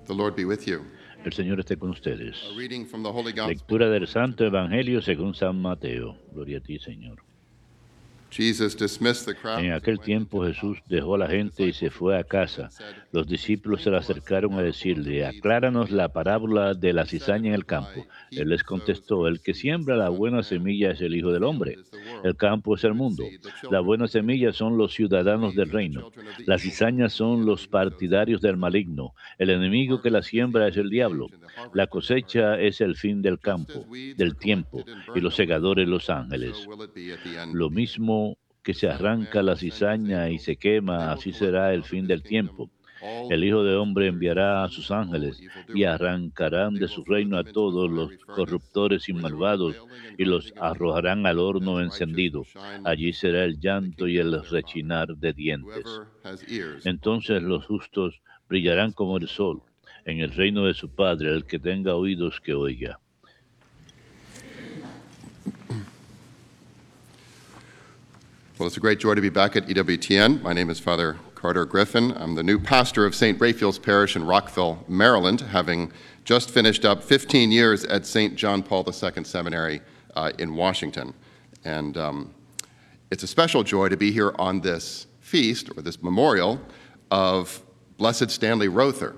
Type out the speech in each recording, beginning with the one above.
The Lord be with you. El Señor esté con A ustedes. reading from the Holy Gospel. Lectura del Santo Evangelio según San Mateo. Gloria a ti, Señor. Jesus dismissed the En crowds aquel and went into tiempo the Jesús house. dejó a la The gente y se disciples fue a approached him casa. and said, Los discípulos se le "Explain to us the acercaron a parable of the decirle, weeds and the acláranos la tares." parábola de la He said in cizaña en el campo. reply, "He Él who les sows the contestó, good el que seed is siembra the la Son of buena Man. semilla es el The Hijo del field Hombre. is the El world. campo es The el good mundo. seed, the La children buena are the semilla people. son los The ciudadanos del weeds are the reino. children of the Las evil one. cizañas The son los enemy who sows the partidarios del weeds. maligno. El The enemigo que la harvest is the siembra end es of el the diablo. age, and the La harvest is cosecha already. es el fin del Just as campo, weeds are del tiempo, collected and y burned los away, segadores los so ángeles. will it be at the end. Lo mismo que The se Son of arranca Man la will send his cizaña y angels, se and they quema, will así collect será el out of fin his del kingdom tiempo. all El Hijo de Hombre evildoers and enviará a sons sus of all ángeles y evildoers. arrancarán They de will su throw reino a them into the todos los fiery furnace, corruptores y where there will be malvados wailing and y los grinding of teeth. arrojarán al Then horno the righteous will encendido. shine like the Allí será sun el in the llanto y kingdom el of their Father. rechinar de dientes. Whoever has ears, Entonces los justos hear the brillarán como speech el of the sol Lord. en el reino de su Padre. El que tenga oídos que oiga. Well, it's a great joy to be back at EWTN. My name is Father Carter Griffin. I'm the new pastor of St. Raphael's Parish in Rockville, Maryland, having just finished up 15 years at St. John Paul II Seminary in Washington. And it's a special joy to be here on this feast, or this memorial, of Blessed Stanley Rother.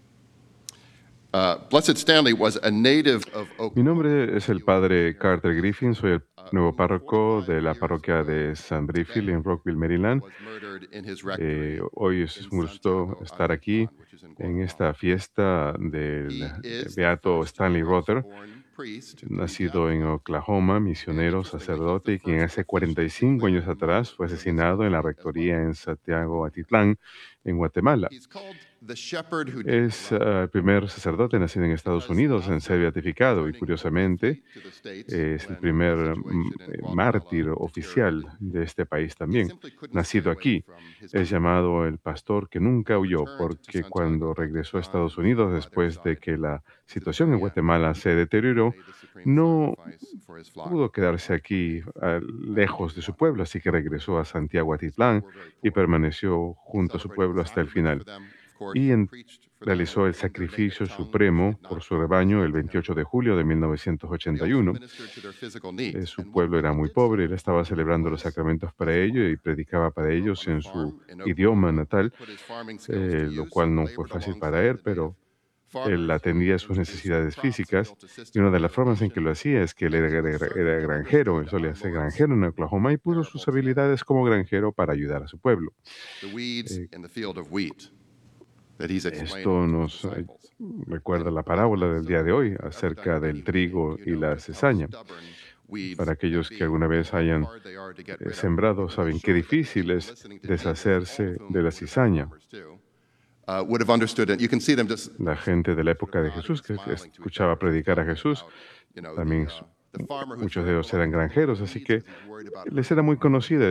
Blessed Stanley was a native of Mi Oklahoma. nombre es el padre Carter Griffin, soy el nuevo párroco de la parroquia de San Brifield en Rockville, Maryland. Was murdered in his rectory Hoy es in un gusto Santiago estar aquí Atitlan, which is in en Guatemala. esta fiesta del He is the beato first Stanley Rother, U.S.-born priest to plead nacido death. en Oklahoma, And misionero, interestingly, he's the sacerdote, y quien first hace official 45 años declared atrás martyr fue for the asesinado en la seminary as rectoría well. en Santiago Atitlán, en Guatemala. He's called the shepherd who Es didn't run, el primer sacerdote nacido en Estados because Unidos en ser after beatificado y returning curiosamente overfleet to the States es el when primer the situation in mártir Guatemala oficial deteriorated, de este país he también. simply couldn't stay Nacido away aquí, from his es community. llamado el pastor que nunca He huyó, returned to porque cuando Santiago regresó a Atitlan Estados and fought Unidos by their después de side que la to the situación en very end, Guatemala se and deterioró, made the supreme no sacrifice for his flock. pudo quedarse aquí lejos de su pueblo, así que regresó a Santiago His people Atitlán were very y poor. permaneció He junto a su celebrated the pueblo hasta el sacraments for final. them. Of course, Y he preached for them realizó el in their native sacrificio tongue, which supremo did por not su rebaño el understand him. 28 de julio de But he also 1981. ministered to their physical needs. Su And pueblo era when he muy did pobre, él so, estaba it celebrando los was sacramentos on para a ellos y farm. predicaba para On ellos a en su farm in idioma Oklahoma, he natal, put his farming skills to lo use cual and no fue labored fácil para alongside él, the native pero él farmers who atendía sus introduced new necesidades crops físicas built a y system una of de las formas en que lo irrigation, hacía es que él and to a certain era level granjero, él stood solía our ser Lord's granjero en Oklahoma y puso sus parable to them. habilidades como granjero para ayudar a su pueblo. The weeds Eh, in the field of wheat that he's explaining Esto to his nos disciples. recuerda And la parábola del some día of de you hoy who've ever done acerca del weed trigo weeding, you y know la just how cizaña. stubborn weeds Para can aquellos be que alguna and vez how hayan hard they are to get rid of. sembrado, And they saben show qué that the difícil people es listening to Jesus, all of deshacerse whom de la would have been cizaña. farmers too, would have understood it. You can see them just La gente de la época de nodding, Jesús que smiling to each escuchaba other as he's predicar a talking Jesús, about, you know, también the farmer who's muchos de very ellos eran reluctant to get rid granjeros, of así weeds que because he's worried about les hurting era muy them. conocida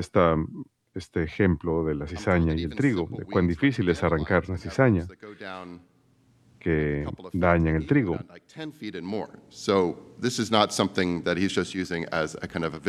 este ejemplo de la I'm told cizaña that y el even trigo, simple de cuán weeds like difícil es arrancar dandelions una can have roots cizaña that go down a que couple of feet, dañan el maybe even trigo. like 10 feet and more. So this is not something that he's just using as a kind of a